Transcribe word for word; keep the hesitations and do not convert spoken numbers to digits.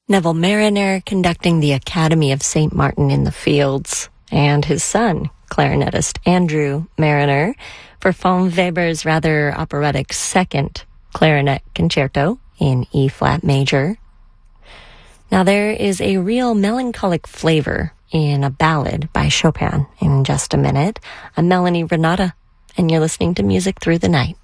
Neville Marriner conducting the Academy of Saint Martin in the Fields, and his son, clarinetist Andrew Marriner, for von Weber's rather operatic second clarinet concerto in E-flat major. Now there is a real melancholic flavor in a ballad by Chopin in just a minute. I'm Melanie Renata, and you're listening to Music Through the Night.